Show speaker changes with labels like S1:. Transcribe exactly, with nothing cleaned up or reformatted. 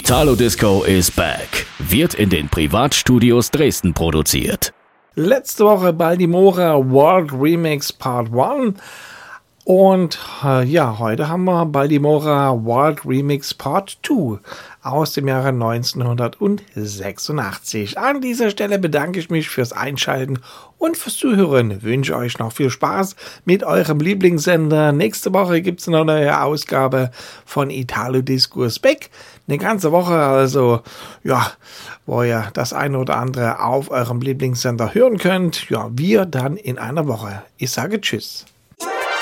S1: Italo Disco is back. Wird in den Privatstudios Dresden produziert.
S2: Letzte Woche Baltimora World Remix Part eins. Und äh, ja, heute haben wir Baltimora World Remix Part zwei aus dem Jahre neunzehnhundertsechsundachtzig. An dieser Stelle bedanke ich mich fürs Einschalten und fürs Zuhören. Wünsche euch noch viel Spaß mit eurem Lieblingssender. Nächste Woche gibt es eine neue Ausgabe von Italo Disco is back. Eine ganze Woche, also ja, wo ihr das eine oder andere auf eurem Lieblingssender hören könnt. Ja, wir dann in einer Woche. Ich sage Tschüss.